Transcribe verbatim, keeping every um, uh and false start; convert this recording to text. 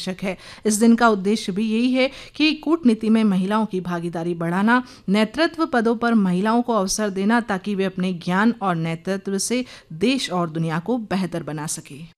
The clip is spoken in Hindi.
आवश्यक है। इस दिन का उद्देश्य भी यही है कि कूटनीति में महिलाओं की भागीदारी बढ़ाना, नेतृत्व पदों पर महिलाओं को अवसर देना ताकि वे अपने ज्ञान और नेतृत्व से देश और दुनिया को बेहतर बना सके।